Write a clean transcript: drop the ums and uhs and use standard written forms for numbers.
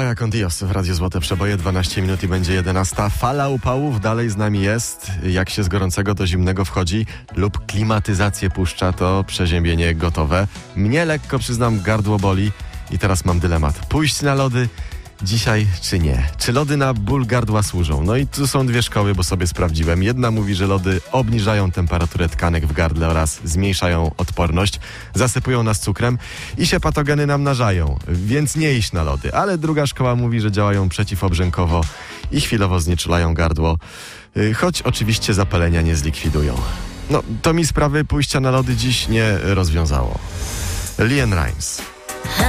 Soraya con Dios w Radiu Złote Przeboje, 12 minut i będzie 11. Fala upałów dalej z nami jest. Jak się z gorącego do zimnego wchodzi lub klimatyzację puszcza, to przeziębienie gotowe. Mnie lekko, przyznam, gardło boli i teraz mam dylemat. Pójść na lody dzisiaj czy nie? Czy lody na ból gardła służą? No i tu są dwie szkoły, bo sobie sprawdziłem. Jedna mówi, że lody obniżają temperaturę tkanek w gardle oraz zmniejszają odporność, zasypują nas cukrem i się patogeny namnażają, więc nie iść na lody. Ale druga szkoła mówi, że działają przeciwobrzękowo i chwilowo znieczulają gardło, choć oczywiście zapalenia nie zlikwidują. No, to mi sprawy pójścia na lody dziś nie rozwiązało. LeAnn Rimes.